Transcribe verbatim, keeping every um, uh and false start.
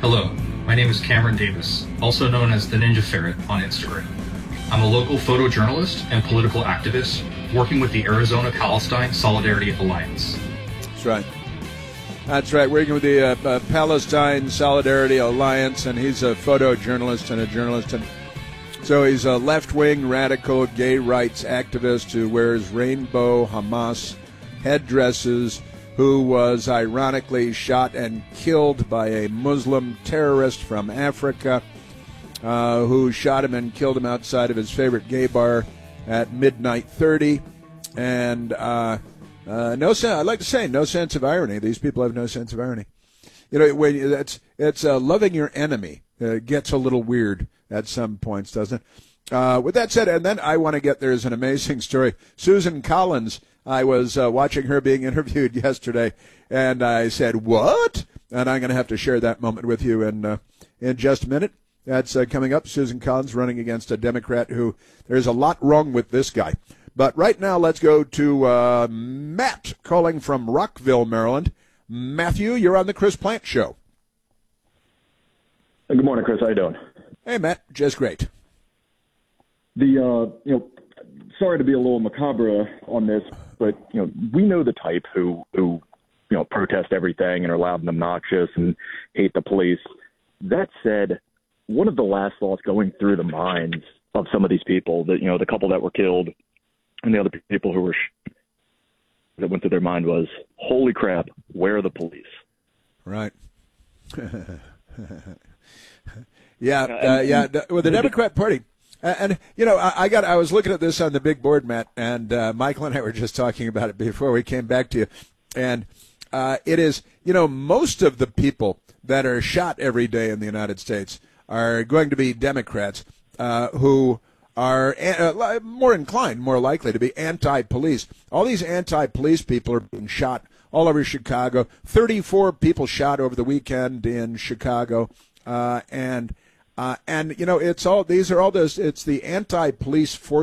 Hello, my name is Cameron Davis, also known as the Ninja Ferret on Instagram. I'm a local photojournalist and political activist working with the Arizona-Palestine Solidarity Alliance. That's right. That's right. Working with the uh, uh, Palestine Solidarity Alliance, and he's a photojournalist and a journalist. And so he's a left-wing, radical, gay rights activist who wears rainbow Hamas headdresses, who was ironically shot and killed by a Muslim terrorist from Africa, uh, who shot him and killed him outside of his favorite gay bar at midnight thirty. And uh, uh, no sense, I'd like to say, no sense of irony. These people have no sense of irony. You know, when you, it's it's uh, loving your enemy uh, gets a little weird at some points, doesn't it? Uh, with that said, and then I want to get, there's an amazing story. Susan Collins, I was uh, watching her being interviewed yesterday, and I said, what? And I'm going to have to share that moment with you in, uh, in just a minute. That's uh, coming up. Susan Collins running against a Democrat who, there's a lot wrong with this guy. But right now, let's go to uh, Matt calling from Rockville, Maryland. Matthew, you're on the Chris Plant Show. Good morning, Chris. How you doing? Hey, Matt. Just great. The uh, you know, sorry to be a little macabre on this, but you know, we know the type who who you know protest everything and are loud and obnoxious and hate the police. That said, one of the last thoughts going through the minds of some of these people, that you know, the couple that were killed and the other people who were sh- that went through their mind was, "Holy crap, where are the police?" Right. yeah, uh, yeah. Well, the Democrat Party. And, you know, I, I got, I was looking at this on the big board, Matt, and uh, Michael and I were just talking about it before we came back to you. And uh, it is, you know, most of the people that are shot every day in the United States are going to be Democrats uh, who are uh, more inclined, more likely to be anti-police. All these anti-police people are being shot all over Chicago. thirty-four people shot over the weekend in Chicago. Uh, and Uh, and, you know, it's all, these are all those, it's the anti-police force.